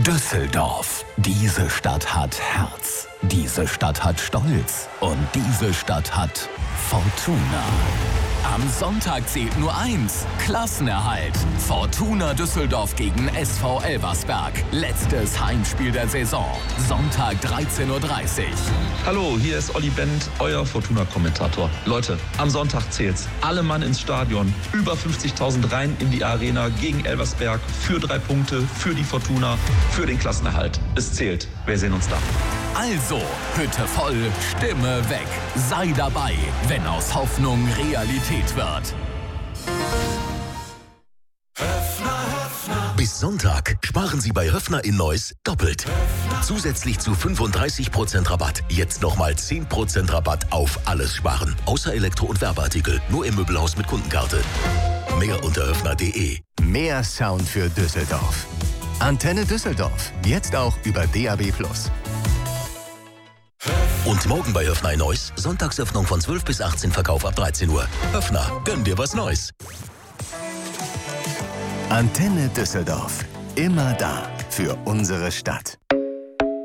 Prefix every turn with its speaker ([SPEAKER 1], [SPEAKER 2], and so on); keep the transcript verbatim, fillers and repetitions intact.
[SPEAKER 1] Düsseldorf. Diese Stadt hat Herz. Diese Stadt hat Stolz. Und diese Stadt hat Fortuna. Am Sonntag zählt nur eins: Klassenerhalt. Fortuna Düsseldorf gegen S V Elversberg. Letztes Heimspiel der Saison. Sonntag dreizehn Uhr dreißig.
[SPEAKER 2] Hallo, hier ist Olli Bent, euer Fortuna-Kommentator. Leute, am Sonntag zählt's. Alle Mann ins Stadion. Über fünfzigtausend rein in die Arena gegen Elversberg. Für drei Punkte, für die Fortuna, für den Klassenerhalt. Es zählt. Wir sehen uns da.
[SPEAKER 1] Also, Hütte voll, Stimme weg. Sei dabei, wenn aus Hoffnung Realität wird.
[SPEAKER 3] Bis Sonntag sparen Sie bei Höffner in Neuss doppelt. Zusätzlich zu fünfunddreißig Prozent Rabatt. Jetzt nochmal zehn Prozent Rabatt auf alles sparen. Außer Elektro- und Werbeartikel. Nur im Möbelhaus mit Kundenkarte. Mehr unter höffner punkt de.
[SPEAKER 4] Mehr Sound für Düsseldorf. Antenne Düsseldorf. Jetzt auch über D A B plus.
[SPEAKER 3] Und morgen bei Höffner in Neuss. Sonntagsöffnung von zwölf bis achtzehn, Verkauf ab dreizehn Uhr. Höffner, gönn dir was Neues.
[SPEAKER 4] Antenne Düsseldorf. Immer da für unsere Stadt.